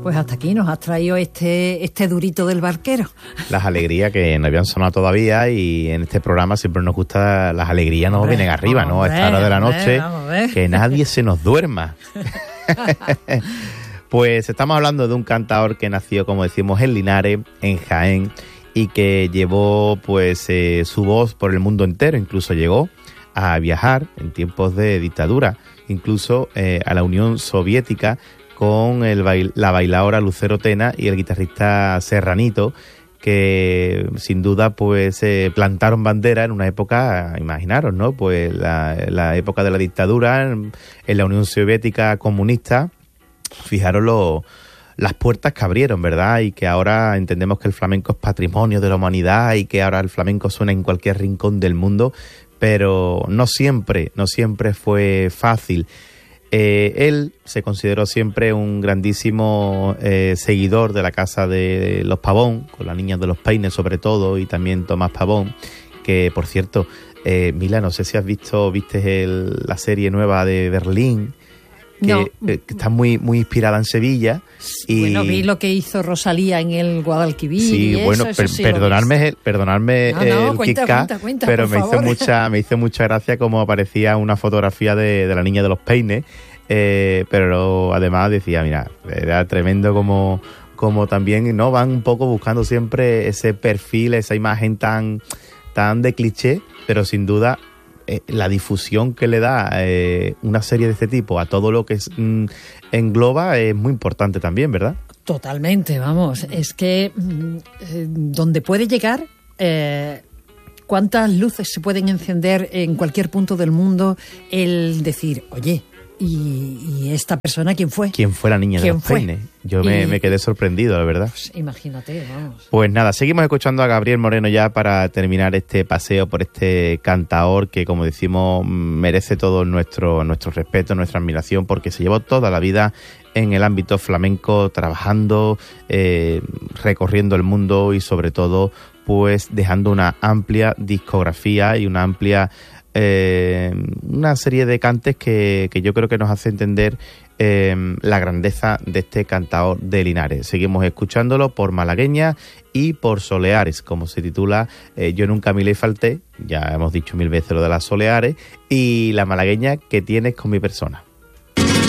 Pues hasta aquí nos has traído este durito del barquero. Las alegrías que no habían sonado todavía, y en este programa siempre nos gusta, las alegrías nos vienen arriba, ¿no? A esta hora de la noche, que nadie se nos duerma. Pues estamos hablando de un cantador que nació, como decimos, en Linares, en Jaén, y que llevó pues su voz por el mundo entero. Incluso llegó a viajar en tiempos de dictadura, incluso a la Unión Soviética, con la bailaora Lucero Tena y el guitarrista Serranito, que sin duda pues plantaron bandera en una época, imaginaros, ¿no? Pues la época de la dictadura en la Unión Soviética comunista. Fijaros las puertas que abrieron, ¿verdad? Y que ahora entendemos que el flamenco es patrimonio de la humanidad y que ahora el flamenco suena en cualquier rincón del mundo, pero no siempre fue fácil. Él se consideró siempre un grandísimo seguidor de la casa de los Pavón, con las niñas de los Peines sobre todo, y también Tomás Pavón, que por cierto, Mila, no sé si viste la serie nueva de Berlín, que está muy inspirada en Sevilla. Y bueno, vi lo que hizo Rosalía en el Guadalquivir. Sí, y bueno, eso sí perdonadme el cuenta, pero me hizo mucha gracia cómo aparecía una fotografía de la niña de los Peines, pero además decía, mira, era tremendo como también, ¿no? Van un poco buscando siempre ese perfil, esa imagen tan de cliché, pero sin duda la difusión que le da una serie de este tipo a todo lo que engloba es muy importante también, ¿verdad? Totalmente, vamos. Es que donde puede llegar, cuántas luces se pueden encender en cualquier punto del mundo, el decir, oye, ¿y esta persona quién fue? ¿Quién fue la niña de los Peines? Yo me quedé sorprendido, la verdad. Pues imagínate, vamos. Pues nada, seguimos escuchando a Gabriel Moreno ya para terminar este paseo por este cantaor que, como decimos, merece todo nuestro respeto, nuestra admiración, porque se llevó toda la vida en el ámbito flamenco, trabajando, recorriendo el mundo y sobre todo pues dejando una amplia discografía y una serie de cantes que yo creo que nos hace entender la grandeza de este cantaor de Linares. Seguimos escuchándolo por Malagueña y por Soleares, como se titula Yo nunca me le falté, ya hemos dicho 1000 veces lo de las Soleares, y la malagueña que tienes con mi persona.